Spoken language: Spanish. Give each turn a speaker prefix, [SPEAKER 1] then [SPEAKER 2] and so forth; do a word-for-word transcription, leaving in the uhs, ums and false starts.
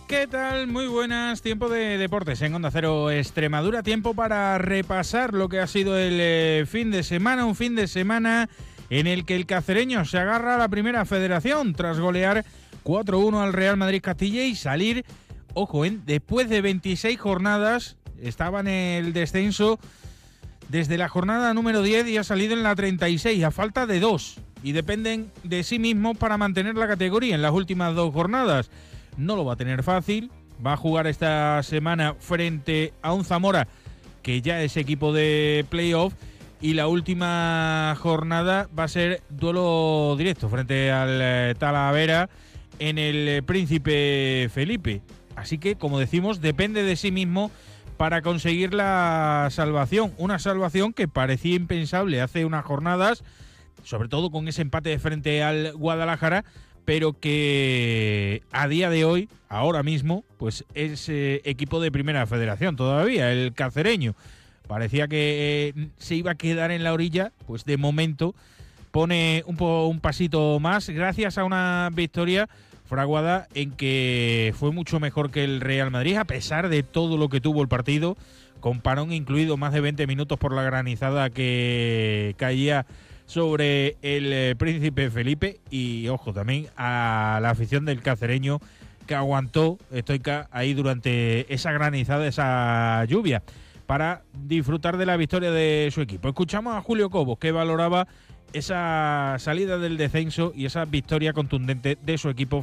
[SPEAKER 1] ¿Qué tal? Muy buenas. Tiempo de deportes en Onda Cero Extremadura. Tiempo para repasar lo que ha sido el eh, fin de semana. Un fin de semana en el que el cacereño se agarra a la primera federación tras golear cuatro uno al Real Madrid Castilla y salir, ojo, ¿eh? después de veintiséis jornadas, estaba en el descenso desde la jornada número diez y ha salido en la treinta y seis, a falta de dos. Y dependen de sí mismos para mantener la categoría en las últimas dos jornadas. No lo va a tener fácil, va a jugar esta semana frente a un Zamora que ya es equipo de playoff y la última jornada va a ser duelo directo frente al eh, Talavera en el eh, Príncipe Felipe. Así que, como decimos, depende de sí mismo para conseguir la salvación. Una salvación que parecía impensable hace unas jornadas, sobre todo con ese empate de frente al Guadalajara, pero que a día de hoy, ahora mismo, pues es eh, equipo de primera federación todavía, el cacereño. Parecía que eh, se iba a quedar en la orilla, pues de momento pone un, po, un pasito más gracias a una victoria fraguada en que fue mucho mejor que el Real Madrid, a pesar de todo lo que tuvo el partido, con parón incluido, más de veinte minutos por la granizada que caía sobre el eh, Príncipe Felipe. Y ojo también a la afición del cacereño, que aguantó estoica ahí durante esa granizada, esa lluvia, para disfrutar de la victoria de su equipo. Escuchamos a Julio Cobos, que valoraba esa salida del descenso y esa victoria contundente de su equipo